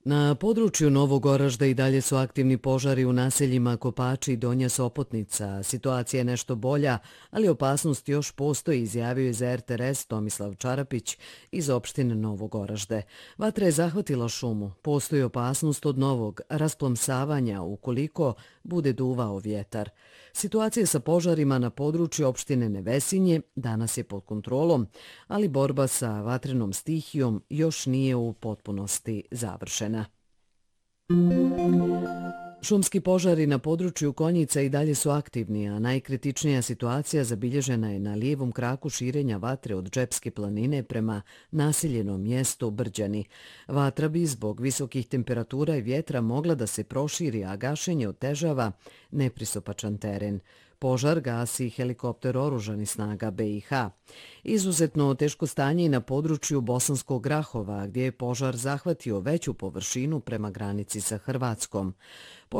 Na području Novog Oražda i dalje su aktivni požari u naseljima Kopači i Donja Sopotnica. Situacija je nešto bolja, ali opasnost još postoji, izjavio je za RTS Tomislav Čarapić iz opštine Novog Oražde. Vatra je zahvatila šumu. Postoji opasnost od novog rasplomsavanja ukoliko bude duvao vjetar. Situacija sa požarima na području opštine Nevesinje danas je pod kontrolom, ali borba sa vatrenom stihijom još nije u potpunosti završena. Šumski požari na području Konjica i dalje su aktivni, a najkritičnija situacija zabilježena je na lijevom kraku širenja vatre od Džepske planine prema naseljenom mjestu Brđani. Vatra bi zbog visokih temperatura i vjetra mogla da se proširi, a gašenje otežava nepristupačan teren. Požar gasi helikopter oružanih snaga BiH. Izuzetno teško stanje i na području Bosanskog Grahova, gdje je požar zahvatio veću površinu prema granici sa Hrvatskom.